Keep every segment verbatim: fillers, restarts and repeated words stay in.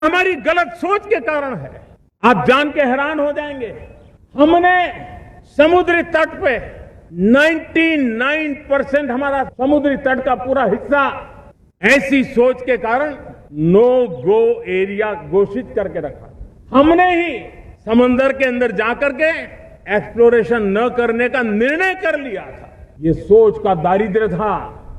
हमारी गलत सोच के कारण है। आप जान के हैरान हो जाएंगे, हमने समुद्री तट पे निन्यानवे परसेंट हमारा समुद्री तट का पूरा हिस्सा ऐसी सोच के कारण नो गो एरिया घोषित करके रखा। हमने ही समंदर के अंदर जाकर के एक्सप्लोरेशन न करने का निर्णय कर लिया था। ये सोच का दारिद्र्य था।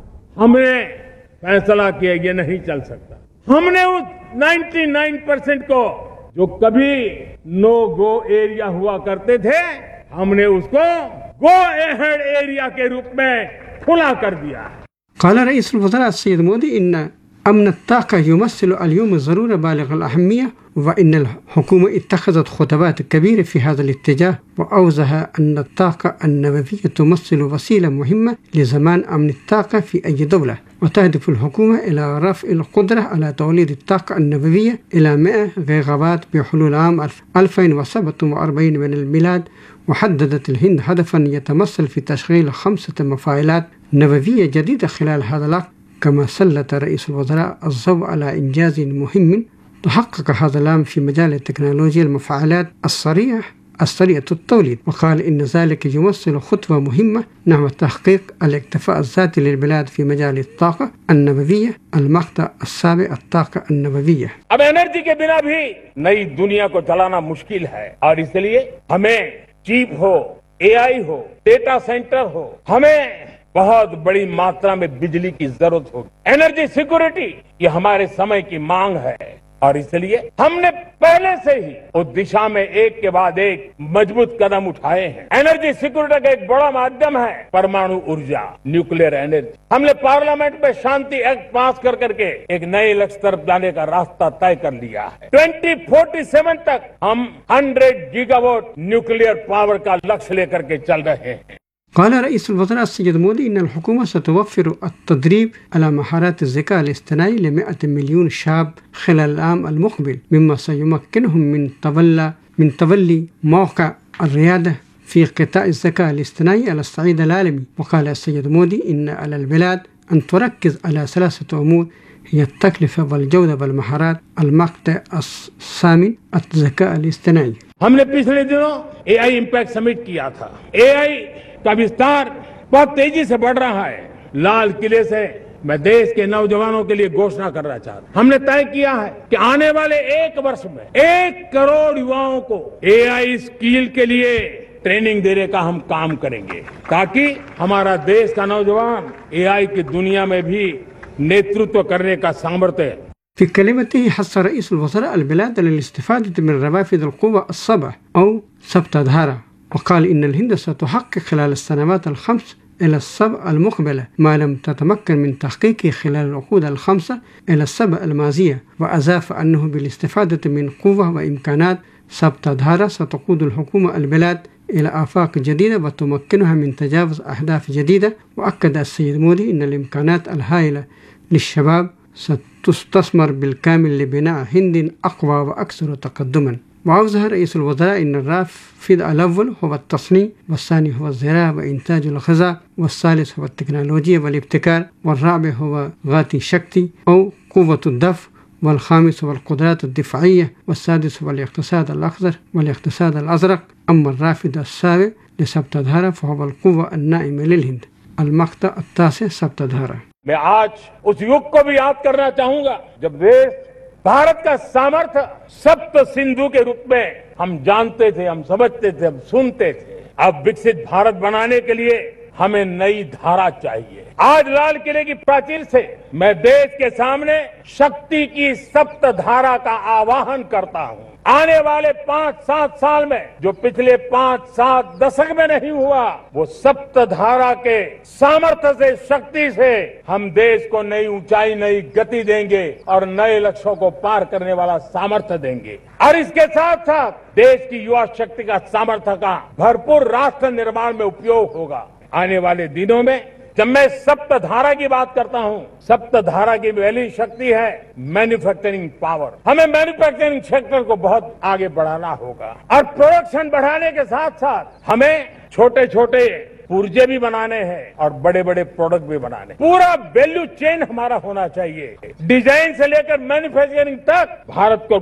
हमने फैसला किया ये नहीं चल सकता। हमने उस निन्यानवे परसेंट को जो कभी नो गो एरिया हुआ करते थे, हमने उसको गो अहेड एरिया के रूप में खुला कर दिया। قال رئيس الوزراء السيد مودي إن أمن الطاقة يمثل اليوم ضرورة بالغة الأهمية، وإن الحكومة اتخذت خطوات كبيرة في هذا الاتجاه، وأوضح أن الطاقة النووية تمثل وسيلة مهمة لضمان أمن الطاقة في أي دولة، وتهدف الحكومة إلى رفع القدرة على توليد الطاقة النووية إلى مئة جيجاوات بحلول عام ألفين وسبعة وأربعين من الميلاد. وحددت الهند هدفا يتمثل في تشغيل خمسة مفاعلات نووية جديدة خلال هذا الوقت. كما سلط رئيس الوزراء الضوء على إنجاز مهم تحقق هذا العام في مجال تكنولوجيا المفاعلات السريعة السريعة التوليد، وقال إن ذلك يمثل خطوة مهمة نحو تحقيق الاكتفاء الذاتي للبلاد في مجال الطاقة النووية، المقطع السابع الطاقة النووية. अब एनर्जी के बिना भी नई दुनिया को चलाना मुश्किल है और इसलिए हमें चिप हो, एआई हो, डेटा सेंटर हो, हमें बहुत बड़ी मात्रा में बिजली की जरूरत होगी। एनर्जी सिक्योरिटी ये हमारे समय की मांग है और इसलिए हमने पहले से ही उस दिशा में एक के बाद एक मजबूत कदम उठाए हैं। एनर्जी सिक्योरिटी का एक बड़ा माध्यम है परमाणु ऊर्जा, न्यूक्लियर एनर्जी। हमने पार्लियामेंट में शांति एक्ट पास कर करके एक नए लक्ष्य तरफ जाने का रास्ता तय कर लिया है। ट्वेंटी फोर्टी सेवन तक हम हंड्रेड गीगावाट न्यूक्लियर पावर का लक्ष्य लेकर के चल रहे हैं। قال رئيس الوزراء السيد مودي إن الحكومة ستوفر التدريب على مهارات الذكاء الاصطناعي لمئة مليون شاب خلال العام المقبل، مما سيمكنهم من تولى من تولي موقع الريادة في قطاع الذكاء الاصطناعي على الصعيد العالمي. وقال السيد مودي إن على البلاد أن تركز على ثلاثة أمور هي التكلفة والجودة والمهارات. المقطع الثامن الذكاء الاصطناعي. हमने पिछले दिनों एआई इम्पैक्ट समिट किया था। एआई का विस्तार बहुत तेजी से बढ़ रहा है। लाल किले से मैं देश के नौजवानों के लिए घोषणा करना चाहता हूं। हमने तय किया है कि आने वाले एक वर्ष में एक करोड़ युवाओं को एआई स्किल के लिए ट्रेनिंग देने का हम काम करेंगे, ताकि हमारा देश का नौजवान एआई की दुनिया में भी नेतृत्व करने का सामर्थ्य। في كلمته حث رئيس الوزراء البلاد على الاستفادة من روافد القوة السبع أو سبتادهارا، وقال إن الهند ستحقق خلال السنوات الخمس إلى السبع المقبلة ما لم تتمكن من تحقيقه خلال العقود الخمسة إلى السبع الماضية. وأضاف أنه بالاستفادة من قوة وإمكانات سبتادهارا ستقود الحكومة البلاد إلى آفاق جديدة وتمكنها من تجاوز أهداف جديدة. وأكد السيد مودي أن الإمكانات الهائلة للشباب ستستثمر بالكامل لبناء هند أقوى وأكثر تقدما. وأوضح رئيس الوزراء أن الرافد الأول هو التصنيع، والثاني هو الزراعة وإنتاج الغذاء، والثالث هو التكنولوجيا والابتكار، والرابع هو غاتي شكتي أو قوة الدفع، والخامس هو القدرات الدفاعية، والسادس هو الاقتصاد الأخضر والاقتصاد الأزرق. أما الرافد السابع لسبتادهارا فهو القوة الناعمة للهند. المقطع التاسع سبتادهارا. मैं आज उस युग को भी याद करना चाहूंगा जब देश भारत का सामर्थ्य सप्त सिंधु के रूप में हम जानते थे, हम समझते थे, हम सुनते थे। अब विकसित भारत बनाने के लिए हमें नई धारा चाहिए। आज लाल किले की प्राचीर से मैं देश के सामने शक्ति की सप्त धारा का आह्वान करता हूं। आने वाले पांच सात साल में जो पिछले पांच सात दशक में नहीं हुआ, वो सप्त धारा के सामर्थ्य से, शक्ति से हम देश को नई ऊंचाई, नई गति देंगे और नए लक्ष्यों को पार करने वाला सामर्थ्य देंगे। और इसके साथ साथ देश की युवा शक्ति का सामर्थ्य का भरपूर राष्ट्र निर्माण में उपयोग होगा। आने वाले दिनों में जब मैं सप्त धारा की बात करता हूं, सप्त धारा की पहली शक्ति है मैन्युफैक्चरिंग पावर। हमें मैन्युफैक्चरिंग सेक्टर को बहुत आगे बढ़ाना होगा और प्रोडक्शन बढ़ाने के साथ साथ हमें छोटे छोटे पुर्जे भी बनाने हैं और बड़े बड़े प्रोडक्ट भी बनाने, पूरा वैल्यू चेन हमारा होना चाहिए। डिजाइन से लेकर मैन्युफैक्चरिंग तक भारत को